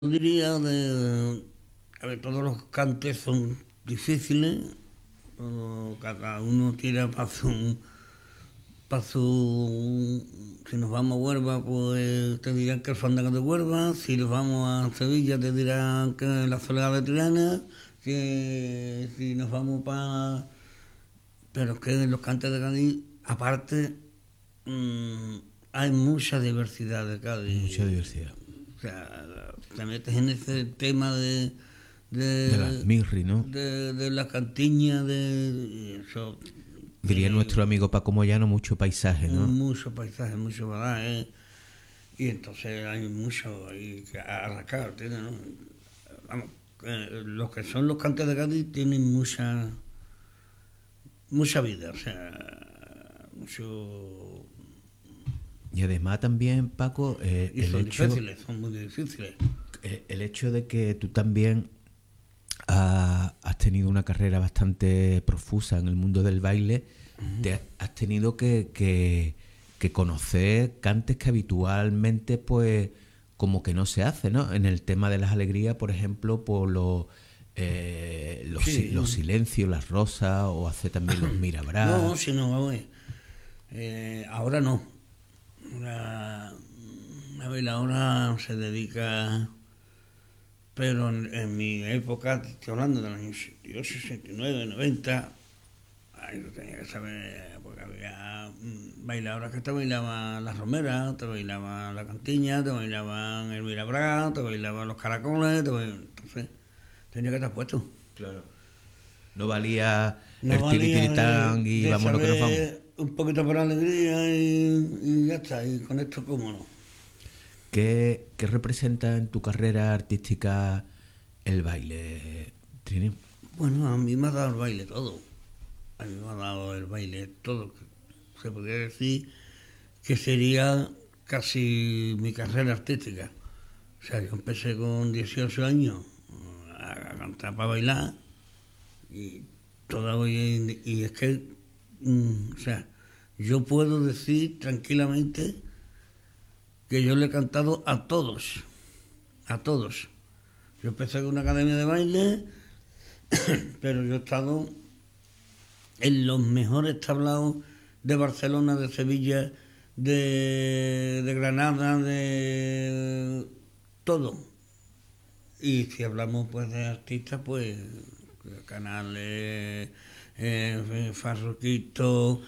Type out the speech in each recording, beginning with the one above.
Yo diría a ver, todos los cantes son difíciles, cada uno tira si nos vamos a Huelva, pues te dirán que el fandango de Huelva, si nos vamos a Sevilla te dirán que la soledad de Triana, si nos vamos para... Pero es que en los cantes de Cádiz, aparte, hay mucha diversidad de Mucha Cádiz. diversidad. O sea, te metes en ese tema De las Mirri, ¿no? de la cantiña, eso, Diría nuestro amigo Paco Moyano, mucho paisaje, ¿no? muchos paisajes, mucho bagaje, y entonces hay mucho ahí que arrancar, ¿entiendes? ¿No? Vamos, los que son los cantes de Cádiz tienen mucha vida, o sea, mucho... Y además también, Paco, Y son difíciles, son muy difíciles. el hecho de que tú también has tenido una carrera bastante profusa en el mundo del baile, te has tenido que conocer cantes que habitualmente pues como que no se hace, ¿no? En el tema de las alegrías, por ejemplo, por los silencios, las rosas, o hace también los mirabrás. No, si no, vamos a ver. Ahora no. A ver, ahora se dedica... Pero en mi época, estoy hablando del año 68, 69, 90, ahí lo tenía que saber, porque había bailadoras que te bailaban las romeras, te bailaban la cantiña, te bailaban el mirabrá, te bailaban los caracoles, entonces tenía que estar puesto. Claro. No valía No el valía tirititán y de vámonos que nos vamos. saber un poquito por alegría y ya está, y con esto cómo no. ¿Qué representa en tu carrera artística el baile, Trini? Bueno, a mí me ha dado el baile todo. A mí me ha dado el baile todo. Se podría decir que sería casi mi carrera artística. O sea, yo empecé con 18 años a cantar para bailar y toda hoy y es que, o sea, yo puedo decir tranquilamente que yo le he cantado a todos, a todos. Yo empecé con una academia de baile, pero yo he estado en los mejores tablaos de Barcelona, de Sevilla, de Granada, de todo. Y si hablamos pues de artistas, pues Canales, Farruquito,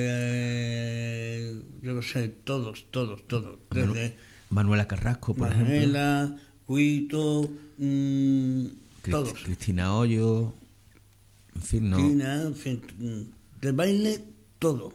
yo no sé, todos. Desde Manuela Carrasco, por Manuela, ejemplo. Cuito, todos. Cristina Hoyo, en fin, ¿no? Cristina, en fin, de baile, todo.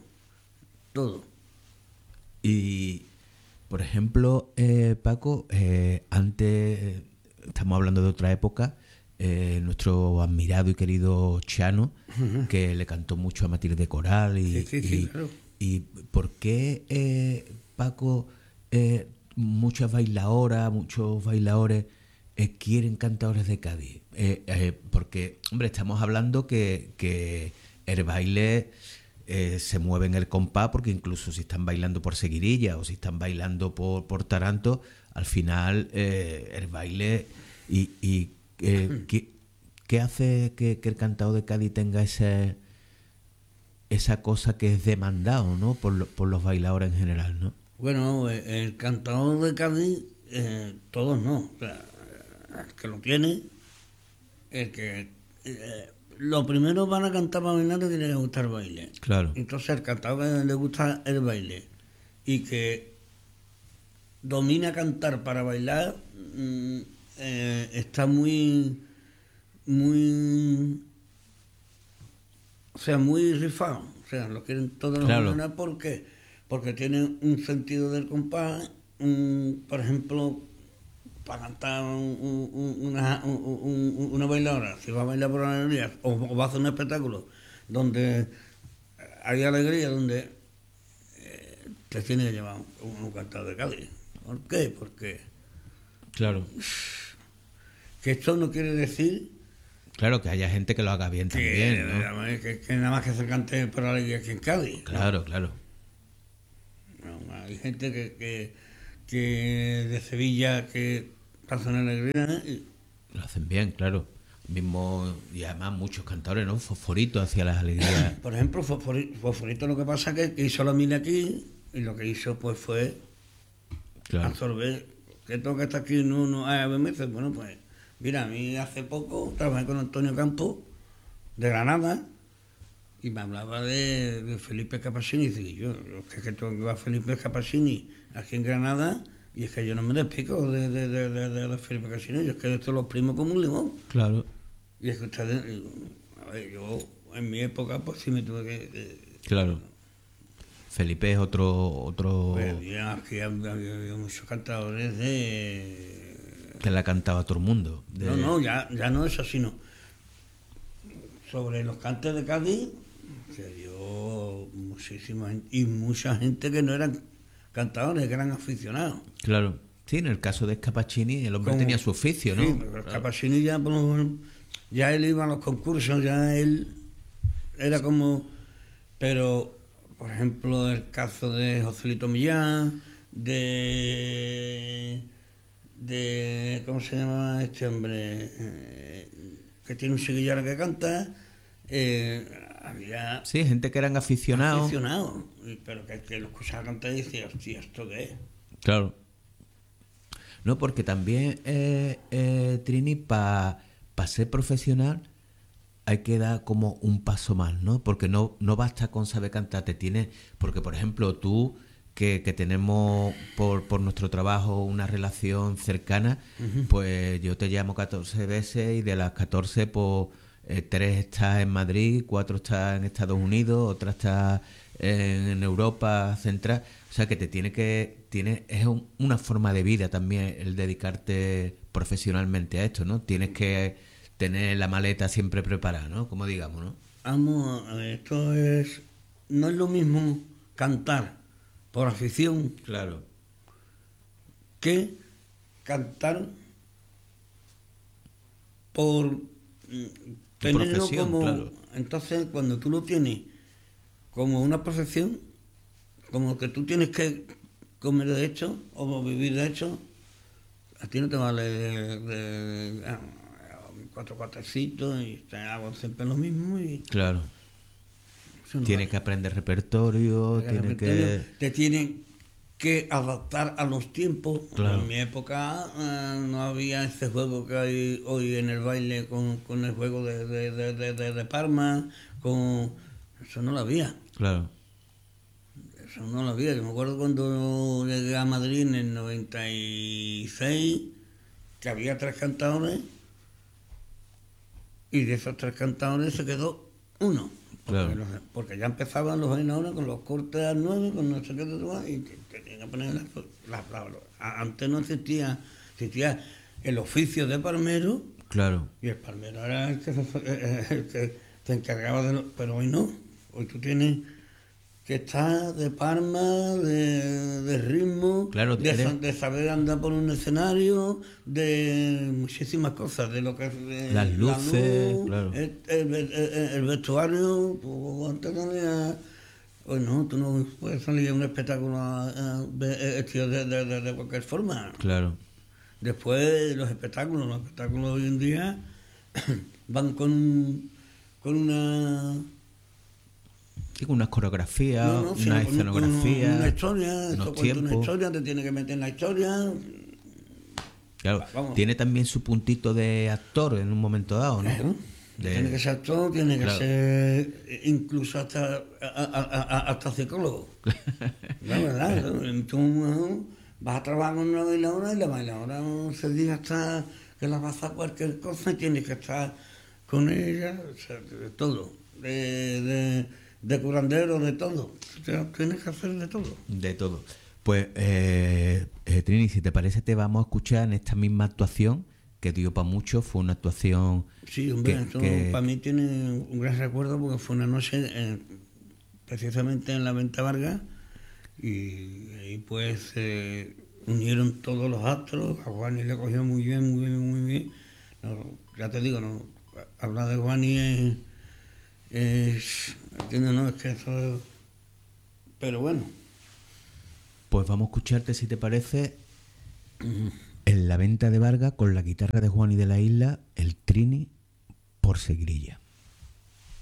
Y, por ejemplo, Paco, antes, estamos hablando de otra época, nuestro admirado y querido Chano, que le cantó mucho a Matilde Coral. Sí, claro. ¿Y por qué, Paco, muchas bailadoras, muchos bailadores quieren cantadores de Cádiz? Porque, hombre, estamos hablando que el baile se mueve en el compás, porque incluso si están bailando por seguirilla o si están bailando por taranto, al final el baile ¿qué hace que el cantador de Cádiz tenga esa cosa que es demandado, ¿no? por los bailadores en general, ¿no? Bueno, el cantador de Cádiz, todos no. O sea, el que lo tiene, el que... lo primero van a cantar para bailar le tiene que gustar el baile. Claro. Entonces el cantador que le gusta el baile y que domina cantar para bailar, está muy rifado. O sea, lo quieren todos los Claro. bailarines. ¿Por qué? Porque tienen un sentido del compás, por ejemplo, para cantar una bailadora, si va a bailar por alegría o va a hacer un espectáculo donde hay alegría, donde te tiene que llevar un cantador de Cádiz. ¿Por qué? Porque Claro. que esto no quiere decir Claro, que haya gente que lo haga bien también, ¿no? que nada más que se cante por alegría aquí en Cádiz. Claro, ¿no? claro. No, hay gente que de Sevilla que pasan alegría Lo hacen bien, claro. Mismo, y además muchos cantadores, ¿no? Fosforito hacia las alegrías. por ejemplo, Fosforito lo que pasa es que hizo la mili aquí y lo que hizo pues fue Claro, absorber, que todo que está aquí no hay meses. Bueno, pues mira, a mí hace poco trabajé con Antonio Campos de Granada y me hablaba de Felipe Capacini. Y dice, yo es que tengo que ver a Felipe Capacini aquí en Granada y es que yo no me despico de Felipe Capacini, yo es que esto los primo como un limón. claro, Y es que ustedes, a ver, yo en mi época pues sí me tuve claro. Felipe es otro pues, aquí había muchos cantadores que le ha cantado a todo el mundo. No, ya no es así, no. Sobre los cantes de Cádiz, se dio muchísima gente, y mucha gente que no eran cantadores, que eran aficionados. Claro. Sí, en el caso de Scapacini, el hombre Como- tenía su oficio, ¿no? Sí, pero el Capacini ya, por lo menos, ya él iba a los concursos, ya él era como... Pero, por ejemplo, el caso de Joselito Millán, de ¿cómo se llama este hombre? Que tiene un seguillero que canta, había Sí, gente que eran aficionados. aficionados, pero que lo escuchaba cantar y decía, hostia, ¿esto qué es? Claro. No, porque también, Trini, para ser profesional hay que dar como un paso más, ¿no? Porque no basta con saber cantar, te tienes... Porque, por ejemplo, tú, que tenemos por nuestro trabajo una relación cercana, pues yo te llamo 14 veces y de las 14, pues 3 estás en Madrid, 4 estás en Estados Unidos, otra está en Europa Central. O sea que es una forma de vida también el dedicarte profesionalmente a esto, ¿no? Tienes que tener la maleta siempre preparada, ¿no? Como digamos, ¿no? Vamos, a ver, no es lo mismo cantar por afición Claro, que cantar por tu tenerlo profesión, como... claro. Entonces, cuando tú lo tienes como una profesión, como que tú tienes que comer de hecho o vivir de hecho, a ti no te vale cuatro cuatecitos y te hago siempre lo mismo y Claro. eso no Tienes vale. que aprender repertorio, De tienes repente que... te tienen que adaptar a los tiempos. Claro. En mi época no había ese juego que hay hoy en el baile con el juego de Parma, eso no lo había. Claro, Eso no lo había. Yo me acuerdo cuando llegué a Madrid en el 96, que había 3 cantadores, y de esos 3 cantadores se quedó uno. Porque, Claro. porque ya empezaban los ahora con los cortes al 9, con no sé qué, y tenían que poner antes no existía el oficio de palmero, claro, y el palmero era el que te encargaba de pero hoy no. Hoy tú tienes que estar de palma, de ritmo, claro, de saber andar por un escenario, de muchísimas cosas, de lo que es las la luces, luz, claro. el vestuario. Tú antes salías, hoy no, tú no puedes salir a un espectáculo vestido de cualquier forma. Claro, Después los espectáculos hoy en día van con una... sí, con unas coreografías, No, sino una escenografía, una historia, unos esto cuenta una tiempos. historia, te tiene que meter en la historia. Claro, Vamos. tiene también su puntito de actor en un momento dado, ¿no? Claro. Tiene que ser actor, tiene que Claro. ser incluso hasta psicólogo. La verdad, ¿no? Tú vas a trabajar con una bailadora y la bailadora se diga hasta que la vas a cualquier cosa y tienes que estar con ella, o sea, de todo. De curandero, de todo. O sea, tienes que hacer de todo. De todo. Pues, Trini, si te parece, te vamos a escuchar en esta misma actuación que dio para mucho. Fue una actuación Sí, hombre, esto que- para mí tiene un gran recuerdo porque fue una noche precisamente en la Venta Vargas y ahí pues unieron todos los astros. A Juani le cogió muy bien, muy bien, muy bien. No, ya te digo, no, hablar de Juani ¿entiendes? No, es que eso... Pero bueno, pues vamos a escucharte, si te parece, En la venta de Vargas, con la guitarra de Juan y de la Isla, el Trini por Segrilla.